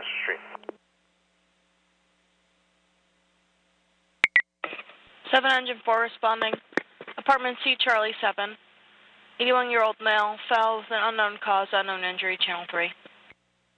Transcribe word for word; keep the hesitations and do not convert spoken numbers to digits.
Winchester Street. seven Engine four responding. Apartment C, Charlie seven. eighty-one-year-old male, fell with an unknown cause, unknown injury, Channel three.